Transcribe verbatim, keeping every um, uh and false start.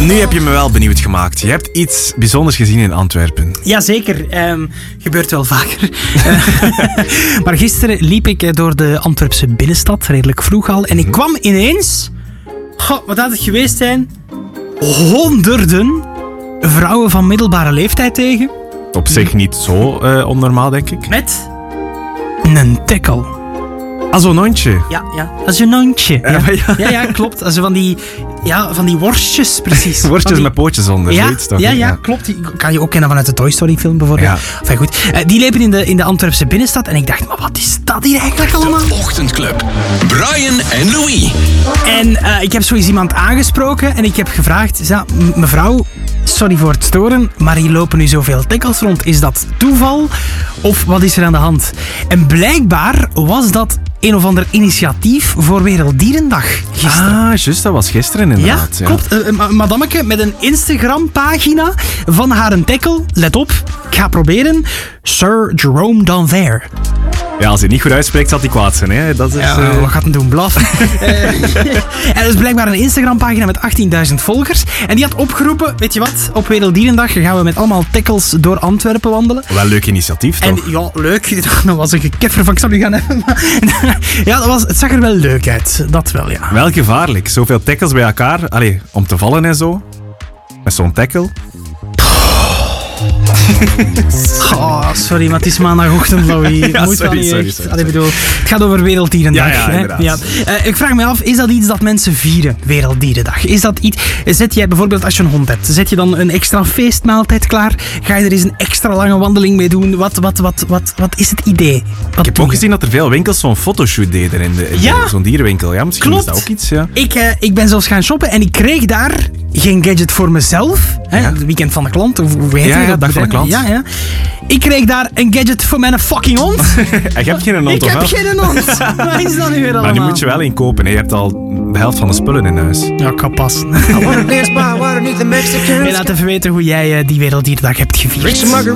Nu heb je me wel benieuwd gemaakt. Je hebt iets bijzonders gezien in Antwerpen. Jazeker, um, gebeurt wel vaker. Maar gisteren liep ik door de Antwerpse binnenstad, redelijk vroeg al. En ik kwam ineens, goh, wat had het geweest zijn, honderden vrouwen van middelbare leeftijd tegen. Op zich niet zo uh, onnormaal, denk ik. Met een tekkel. Als een hondje. Ja, ja. Als een hondje. Ja, ja, ja. ja, ja klopt. Als van die, ja, van die worstjes, precies. Worstjes die... met pootjes onder, ja, zoiets toch? Ja, ja, klopt. Die kan je ook kennen vanuit de Toy Story film bijvoorbeeld. Ja. Enfin, goed. Uh, die leven in de, in de Antwerpse binnenstad en ik dacht, maar wat is dat hier eigenlijk allemaal? De Ochtendclub. Brian en Louis. En uh, ik heb zo eens iemand aangesproken en ik heb gevraagd, ja, m- mevrouw, sorry voor het storen, maar hier lopen nu zoveel tackles rond. Is dat toeval of wat is er aan de hand? En blijkbaar was dat een of ander initiatief voor Werelddierendag gisteren. Ah, juist, dat was gisteren inderdaad. Ja, klopt. Uh, ma- madameke met een Instagram-pagina van haar een tackle. Let op, ik ga proberen. Sir Jerome Danvers. Ja, als hij het niet goed uitspreekt, zal hij kwaad zijn. Hè? Dat is, ja, uh... wat gaat hij doen? Blaf. uh, en dat is blijkbaar een Instagram-pagina met achttienduizend volgers. En die had opgeroepen, weet je wat, op Werelddierendag gaan we met allemaal tackles door Antwerpen wandelen. Wel een leuk initiatief, toch? En ja, leuk. Dat was een gekeffer van ik zal nu gaan hebben. Ja, dat was, het zag er wel leuk uit. Dat wel, ja. Wel gevaarlijk. Zoveel tackles bij elkaar. Allee, om te vallen en zo. Met zo'n tackle. Oh, sorry, maar het is maandagochtend, Louis. Ja, Moet sorry, niet sorry, echt. sorry, Allee, bedoel, het gaat over Werelddierendag. Ja, ja, hè? inderdaad. Ja. Uh, ik vraag me af, is dat iets dat mensen vieren, Werelddierendag? Is dat iets... Zet jij bijvoorbeeld, als je een hond hebt, zet je dan een extra feestmaaltijd klaar? Ga je er eens een extra lange wandeling mee doen? Wat, wat, wat, wat, wat is het idee? Wat ik heb ook gezien dat er veel winkels zo'n fotoshoot deden in, de, in ja, de, zo'n dierenwinkel. Ja, misschien klopt. is dat ook iets, ja. Ik, uh, ik ben zelfs gaan shoppen en ik kreeg daar geen gadget voor mezelf. Hè? Ja. Het weekend van de klant. Of hoe heet ja, het? ja, dag van de klant. Ja, ja. Ik kreeg daar een gadget voor mijn fucking hond. En je hebt geen hond, Ik toch heb wel? geen hond. Wat is dat nu weer allemaal? Maar nu moet je wel één kopen. Hè. Je hebt al de helft van de spullen in huis. Ja, ik kan passen. En laat even weten hoe jij uh, die Werelddierendag hebt gevierd.